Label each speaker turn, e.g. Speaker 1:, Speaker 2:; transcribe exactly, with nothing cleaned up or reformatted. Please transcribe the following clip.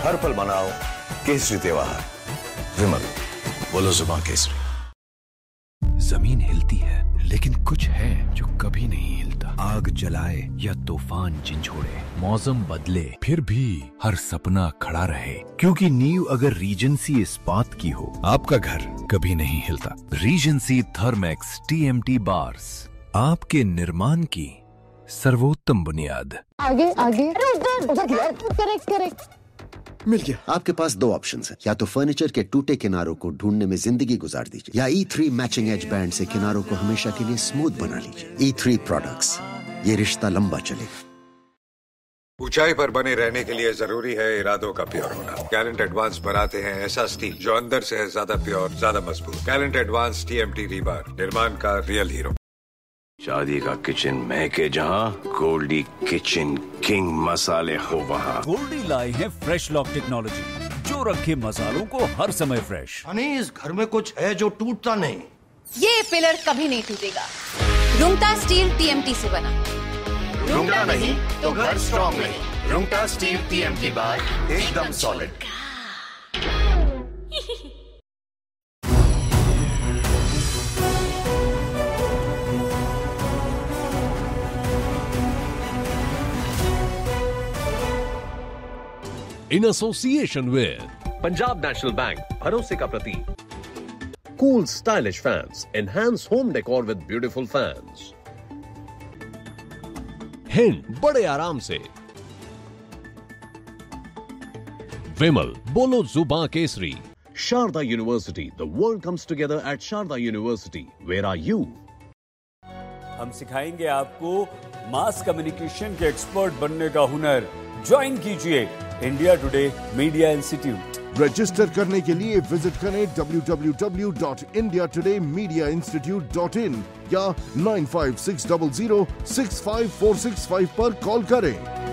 Speaker 1: हर पल मनाओ केसरी त्योहार। विमल, बोलो जुबान केसरी।
Speaker 2: जमीन हिलती है लेकिन कुछ है जो कभी नहीं हिलता। आग जलाए या तूफान झंझोड़े, मौसम बदले फिर भी हर सपना खड़ा रहे, क्योंकि नींव अगर रीजेंसी इस्पात की हो, आपका घर कभी नहीं हिलता। रीजेंसी थर्मेक्स टीएमटी बार्स, आपके निर्माण की सर्वोत्तम बुनियाद।
Speaker 3: आगे आगे, अरे उधर उधर, करेक्ट करेक्ट।
Speaker 4: मिल गया। आपके पास दो ऑप्शंस हैं, या तो फर्नीचर के टूटे किनारों को ढूंढने में जिंदगी गुजार दीजिए, या ई थ्री मैचिंग एज बैंड से किनारों को हमेशा के लिए स्मूथ बना लीजिए। ई थ्री प्रोडक्ट्स, ये रिश्ता लंबा चलेगा।
Speaker 5: ऊंचाई पर बने रहने के लिए जरूरी है इरादों का प्योर होना। गैलेंट एडवांस बनाते हैं ऐसा स्टील जो अंदर से है ज्यादा प्योर, ज्यादा मजबूत। गैलेंट एडवांस टीएमटी रीबार, निर्माण का रियल हीरो।
Speaker 6: शादी का किचन महके जहाँ, गोल्डी किचन किंग मसाले हो वहाँ।
Speaker 7: गोल्डी लाए हैं फ्रेश लॉक टेक्नोलॉजी, जो रखे मसालों को हर समय फ्रेश।
Speaker 8: नहीं, इस घर में कुछ है जो टूटता नहीं।
Speaker 9: ये पिलर कभी नहीं टूटेगा। रुंगटा स्टील टीएमटी से बना।
Speaker 10: रुंगटा नहीं तो घर स्ट्रॉन्ग नहीं। रुंगटा स्टील टीएमटी बार एकदम solid.
Speaker 11: In association with
Speaker 12: Punjab National Bank, भरोसे का प्रतीक। Cool stylish fans enhance home decor with beautiful fans.
Speaker 11: Hind, बड़े आराम से। विमल, बोलो जुबान Kesari.
Speaker 12: Sharda University, the world comes together at Sharda University. Where are you?
Speaker 7: हम सिखाएंगे आपको मास कम्युनिकेशन के एक्सपर्ट बनने का हुनर। ज्वाइन कीजिए India today media institute.
Speaker 13: Register करने के लिए विजिट करें W W W dot India today media institute dot in या nine five six zero zero six five four six five पर कॉल करें।